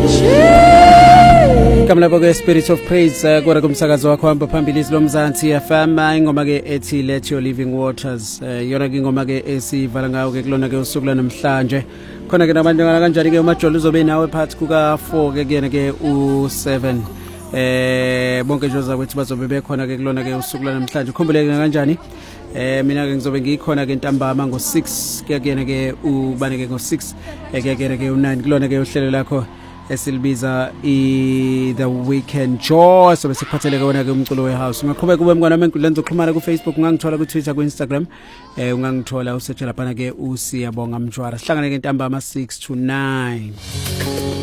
Kamlabo ke Spirit of Praise kwara kumsakazo wakho hamba phambili izilomzansi FM ingoma ke ethi Let Your Living Waters yona ke ingoma ke esivala ngayo ke kulona ke usuku namhlanje khona ke nabantu kanjani ke umajolo uzobe nawe phakathi kuka 4 ke kuyena ke u7 bonke nje zakwethu bazobe bekhona ke kulona ke usuku namhlanje ukhumbuleke kanjani mina ke ngizobe ngikhona ke ntambama ngo6 kuyena ke ubane ke ngo6 kuyena ke u9 kulona ke uhlelo lakho esilibiza The Weekend Joy sobe siphatheleke wona ke umculo wehouse ungaqhubeka kube mngwana enkundleni zokuxhumana ku Facebook ungangithola ku Twitter ku Instagram ungangithola usearch lapha ke uSiyabonga Mjwara sihlangane ke ntambama 6 to 9